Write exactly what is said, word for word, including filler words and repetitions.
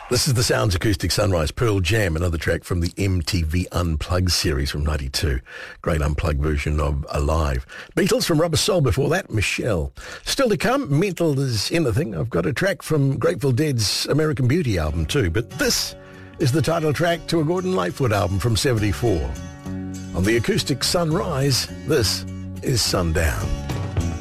This is the Sounds Acoustic Sunrise, Pearl Jam, another track from the M T V Unplugged series from ninety-two. Great unplugged version of Alive. Beatles from Rubber Soul before that, Michelle. Still to come, Mental as Anything. I've got a track from Grateful Dead's American Beauty album too, but this is the title track to a Gordon Lightfoot album from seventy-four. On the Acoustic Sunrise, this is Sundown.